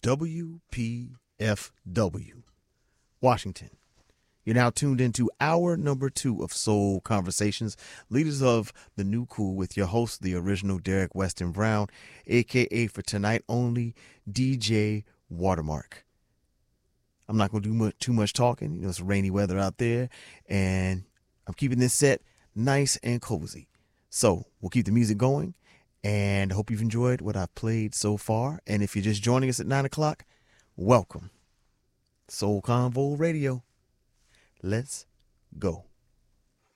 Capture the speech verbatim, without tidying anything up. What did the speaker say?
W P F W, Washington. You're now tuned into hour number two of Soul Conversations, Leaders of the New Cool, with your host, the original Derek Weston Brown, a k a for tonight only, D J Watermark. I'm not going to do much, too much talking. You know, it's rainy weather out there, and I'm keeping this set nice and cozy. So we'll keep the music going, and I hope you've enjoyed what I've played so far. And if you're just joining us at nine o'clock, welcome. Soul Convo Radio. Let's go.